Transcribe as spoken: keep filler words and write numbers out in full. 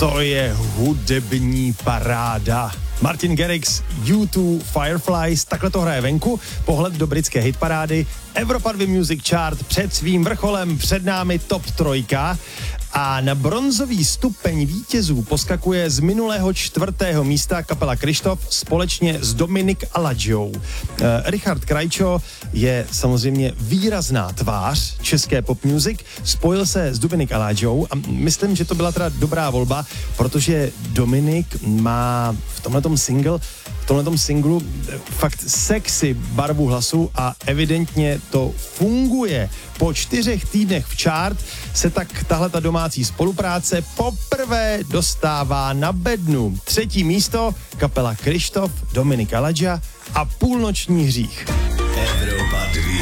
To je hudební paráda. Martin Garrix, U dva, Fireflies, takhle to hraje venku. Pohled do britské hitparády. Evropa dva Music Chart před svým vrcholem, před námi top trojka. A na bronzový stupeň vítězů poskakuje z minulého čtvrtého místa kapela Kryštof společně s Dominik Aladžou. E, Richard Krajčo je samozřejmě výrazná tvář české pop music, spojil se s Dominik Aladžou a myslím, že to byla teda dobrá volba, protože Dominik má v tomhletom single v tomhletom singlu fakt sexy barvu hlasu a evidentně to funguje. Po čtyřech týdnech v chart se tak tahleta domácí spolupráce poprvé dostává na bednu. Třetí místo, kapela Kryštof, Dominik Aladža a Půlnoční hřích. Evropa dva.